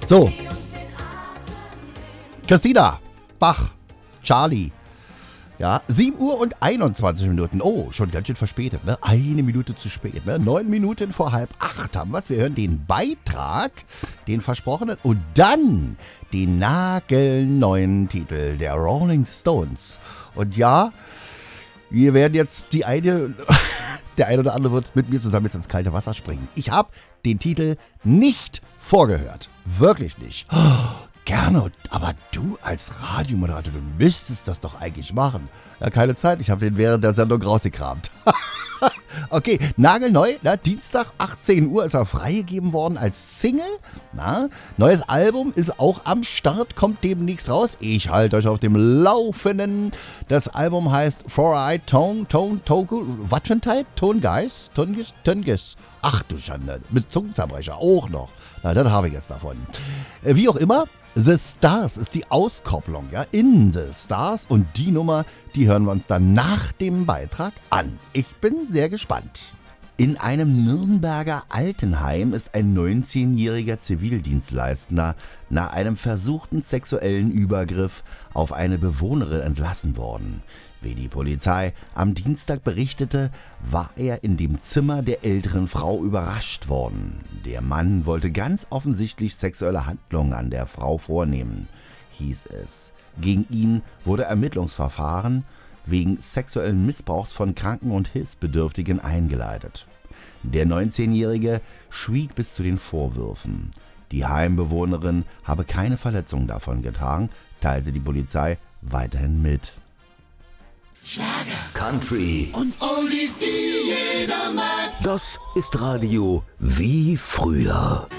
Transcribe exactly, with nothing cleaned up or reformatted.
So. Christina, Bach, Charlie. Ja, sieben Uhr und einundzwanzig Minuten. Oh, schon ganz schön verspätet, ne? Eine Minute zu spät, ne? Neun Minuten vor halb acht haben wir's. Wir hören den Beitrag, den versprochenen, und dann den nagelneuen Titel der Rolling Stones. Und ja, wir werden jetzt die eine, der eine oder andere wird mit mir zusammen jetzt ins kalte Wasser springen. Ich habe den Titel nicht vorgehört. Wirklich nicht. Gerne, aber du als Radiomoderator, du müsstest das doch eigentlich machen. Ja, keine Zeit, ich habe den während der Sendung rausgekramt. Okay, nagelneu, na, Dienstag achtzehn Uhr ist er freigegeben worden als Single. Na, neues Album ist auch am Start, kommt demnächst raus. Ich halte euch auf dem Laufenden. Das Album heißt Four-Eye Tone, Tone, Toku, was für ein Teil? Tongeist? Tonges? Tonges? Ach du Schande, mit Zungenzerbrecher auch noch. Na, das habe ich jetzt davon. Wie auch immer, The Stars ist die Auskopplung, ja, in The Stars, und die Nummer, die hören wir uns dann nach dem Beitrag an. Ich bin sehr gespannt. In einem Nürnberger Altenheim ist ein neunzehnjähriger Zivildienstleistender nach einem versuchten sexuellen Übergriff auf eine Bewohnerin entlassen worden. Wie die Polizei am Dienstag berichtete, war er in dem Zimmer der älteren Frau überrascht worden. Der Mann wollte ganz offensichtlich sexuelle Handlungen an der Frau vornehmen, hieß es. Gegen ihn wurde Ermittlungsverfahren wegen sexuellen Missbrauchs von Kranken und Hilfsbedürftigen eingeleitet. Der neunzehnjährige schwieg bis zu den Vorwürfen. Die Heimbewohnerin habe keine Verletzungen davon getragen, teilte die Polizei weiterhin mit. Schlager, Country und Oldies, die jeder mag. Das ist Radio wie früher.